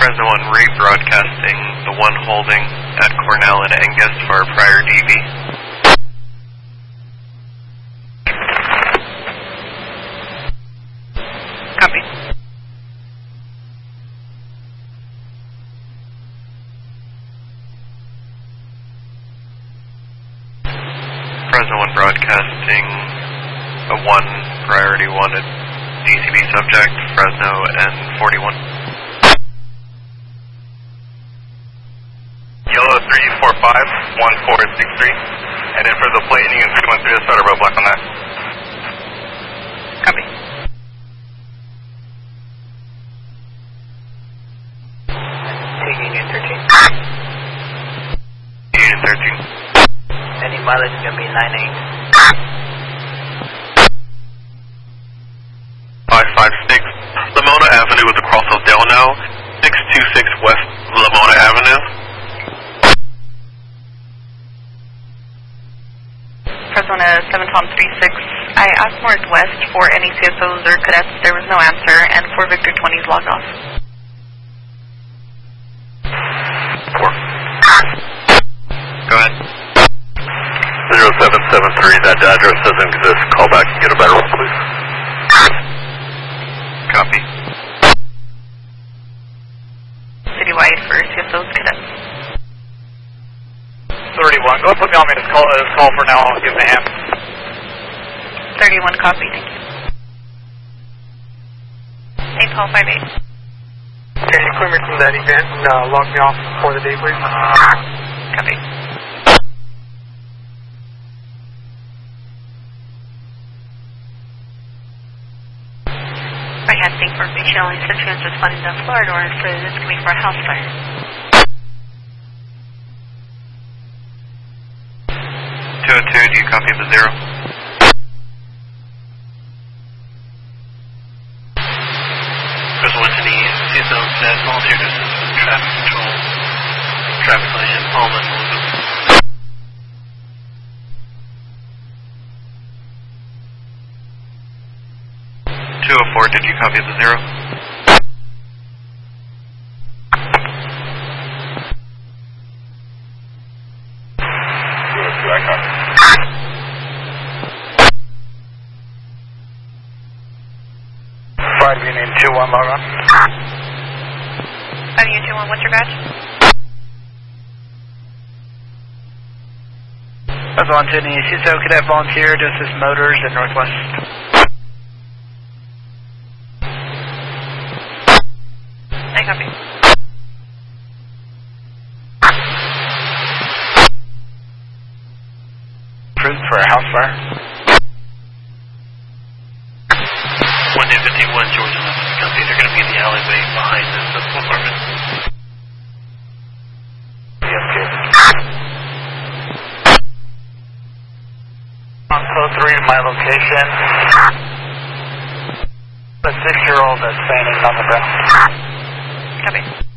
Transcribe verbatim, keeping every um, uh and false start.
Fresno one rebroadcasting the one holding at Cornell and Angus for a prior D V. Copy. Fresno one broadcasting a one priority wanted D C B subject, Fresno N forty-one. Yellow three four five one four six three, and then for the plate ending in three one three, let's start a roadblock on that. Copy. Taking in thirteen. Union thirteen. Any mileage is going to be nine eight. five five six, Lamona Avenue with the cross of Delano, six two six West Lamona Avenue. Fresno seven Tom three six. I asked Northwest for any C S Os or cadets. There was no answer, and for Victor twenty's logged off. Four. Go ahead. zero seven seven three, that address doesn't exist. Call back and get a better one, please. Copy. Citywide for C S Os cadets. thirty-one, go put me on me this call, this call for now. I'll give him a hand. thirty-one copy, thank you. eight Paul five eight. Can you clear me from that event and uh, log me off for the day, please? Copy. Broadcasting for Michelle and Citrus responding to Florida order for this coming for a house fire. two oh two, do you copy the zero? Chris one to the C S O said volunteer to traffic control. Traffic light in Palmer. two oh four, did you copy the zero? five Union two one, log on. five Union two one, what's your badge? That's on to the C S O cadet volunteer to assist motors at Northwest. I copy. Approved for a house fire. one day fifty-one, Georgia eleven, copy. They're going to be in the alleyway behind the apartment. On code three, my location. A six-year-old that's fainting on the ground. Copy.